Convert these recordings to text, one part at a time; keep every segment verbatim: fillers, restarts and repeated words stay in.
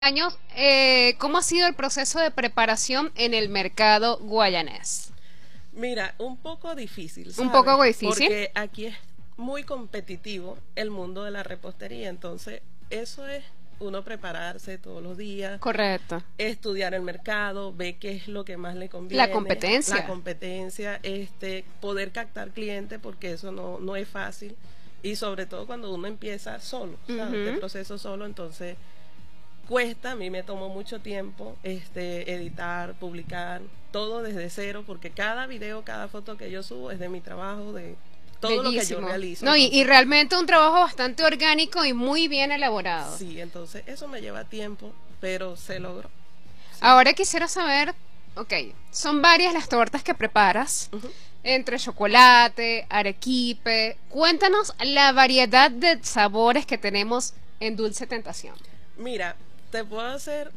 años, eh, ¿cómo ha sido el proceso de preparación en el mercado guayanés? Mira, un poco difícil, Un ¿sabes? poco difícil. Porque aquí es muy competitivo el mundo de la repostería, entonces eso es uno prepararse todos los días, Correcto. estudiar el mercado, ver qué es lo que más le conviene, La competencia. la competencia, este, poder captar clientes, porque eso no, no es fácil, y sobre todo cuando uno empieza solo, ¿sabes? Ujú. Este proceso solo, entonces cuesta, a mí me tomó mucho tiempo este, editar, publicar, todo desde cero, porque cada video, cada foto que yo subo es de mi trabajo, de todo lo que yo realizo. No, y, entonces, y realmente un trabajo bastante orgánico y muy bien elaborado. Sí, entonces eso me lleva tiempo, pero se logró. Sí. Ahora quisiera saber, ok, son varias las tortas que preparas, Ujú. entre chocolate, arequipe. Cuéntanos la variedad de sabores que tenemos en Dulce Tentación. Mira, te puedo hacer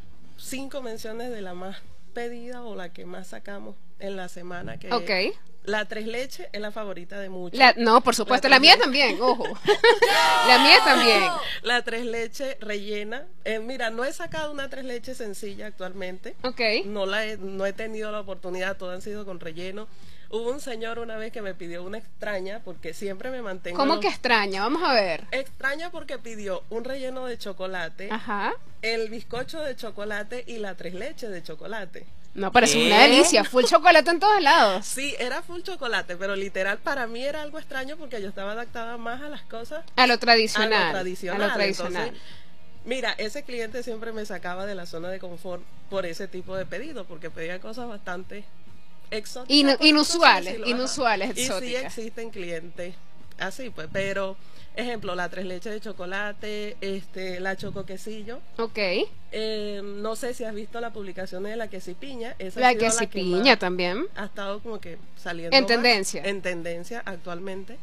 cinco menciones de la más pedida o la que más sacamos en la semana, que Ok. es la tres leches, es la favorita de muchos. La, no, por supuesto, la, tres mía leches. también, ojo. La mía también. La tres leches rellena. Eh, mira, no he sacado una tres leches sencilla actualmente. Ok. No la he, no he tenido la oportunidad, todas han sido con relleno. Hubo un señor una vez que me pidió una extraña, porque siempre me mantengo... ¿Cómo los- que extraña? Vamos a ver. Extraña porque pidió un relleno de chocolate, Ajá. el bizcocho de chocolate y la tres leches de chocolate. No, pero es ¿Qué? una delicia. Full chocolate en todos lados. Sí, era full chocolate, pero literal para mí era algo extraño porque yo estaba adaptada más a las cosas A lo tradicional. a lo tradicional. A lo tradicional. Entonces, mira, ese cliente siempre me sacaba de la zona de confort por ese tipo de pedido, porque pedía cosas bastante exóticas. Inu- por así inusuales, decirlo, ajá. inusuales, Y sí exóticas. existen clientes así, pues, pero, ejemplo, la tres leches de chocolate, este, la choco quesillo. Ok. Eh, no sé si has visto la publicación de la quesipiña. Esa ha La sido que la se que piña más también. ha estado como que saliendo En más tendencia. en tendencia actualmente.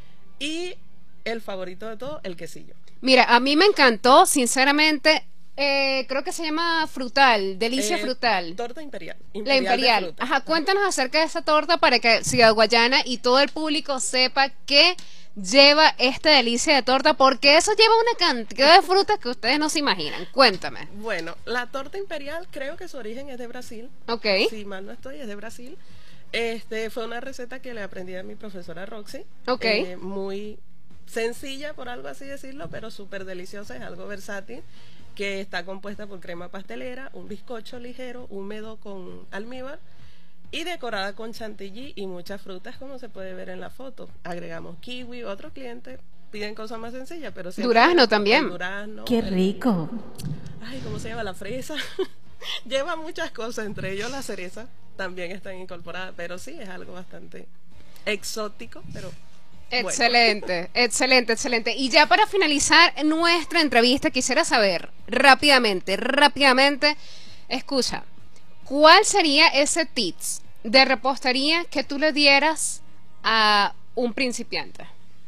Y el favorito de todo, el quesillo. Mira, a mí me encantó, sinceramente. Eh, creo que se llama frutal, delicia Eh, frutal. Torta imperial. La de imperial. fruta. Ajá, cuéntanos acerca de esa torta para que Ciudad Guayana y todo el público sepa que lleva esta delicia de torta, porque eso lleva una cantidad de frutas que ustedes no se imaginan. Cuéntame. Bueno, la torta imperial creo que su origen es de Brasil. Ok. Si mal no estoy, es de Brasil. Este fue una receta que le aprendí a mi profesora Roxy. Ok. Eh, muy sencilla, por algo así decirlo, pero súper deliciosa, es algo versátil, que está compuesta por crema pastelera, un bizcocho ligero, húmedo con almíbar y decorada con chantilly y muchas frutas, como se puede ver en la foto. Agregamos kiwi, otros clientes piden cosas más sencillas, pero siempre Durazno el también. durazno, Qué el- rico. Ay, ¿cómo se llama? La fresa. Lleva muchas cosas, entre ellos la cereza también están incorporadas, pero sí es algo bastante exótico, pero bueno. Excelente, excelente, excelente. Y ya para finalizar nuestra entrevista, quisiera saber rápidamente, rápidamente, escucha, ¿cuál sería ese tips de repostería que tú le dieras a un principiante?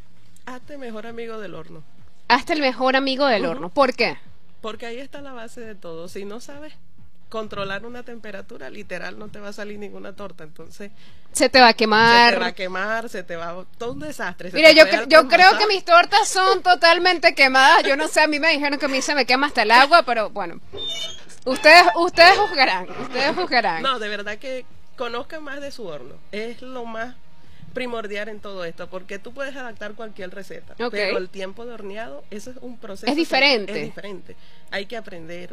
Hazte mejor amigo del horno, Hasta el mejor amigo del Ujú. horno. ¿Por qué? porque ahí está la base de todo. Si no sabes controlar una temperatura, literal no te va a salir ninguna torta, entonces Se te va a se quemar. te va a quemar, se te va a... todo un desastre. se Mira, te yo, puede cre- yo creo alcoholizar. que mis tortas son totalmente quemadas. Yo no sé, a mí me dijeron que a mí se me quema hasta el agua, pero bueno. Ustedes, ustedes juzgarán, ustedes juzgarán. No, de verdad que conozcan más de su horno. Es lo más primordial en todo esto, porque tú puedes adaptar cualquier receta, Ok. pero el tiempo de horneado, eso es un proceso. Es que diferente. Es diferente. Hay que aprender.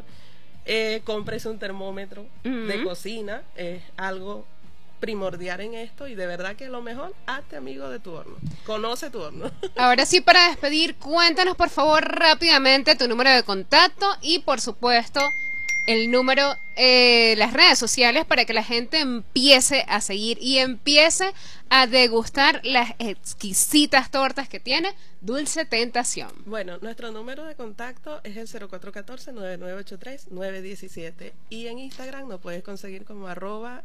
Eh, cómprese un termómetro Ujú. de cocina, es algo primordial en esto, y de verdad que lo mejor, hazte amigo de tu horno. Conoce tu horno. Ahora sí, para despedir, cuéntanos por favor rápidamente tu número de contacto y por supuesto el número, eh, las redes sociales para que la gente empiece a seguir y empiece a degustar las exquisitas tortas que tiene Dulce Tentación. Bueno, nuestro número de contacto es el cero cuatro uno cuatro, nueve nueve ocho tres, nueve uno siete, y en Instagram nos puedes conseguir como arroba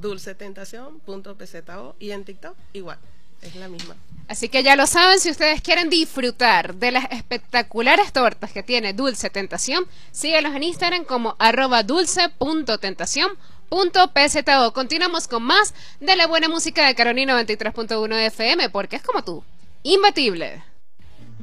dulcetentación.pzo, y en TikTok igual, es la misma. Así que ya lo saben, si ustedes quieren disfrutar de las espectaculares tortas que tiene Dulce Tentación, síguenos en Instagram como arroba dulce.tentación.pzo. Continuamos con más de la buena música de Carolina noventa y tres punto uno F M, porque es como tú, imbatible.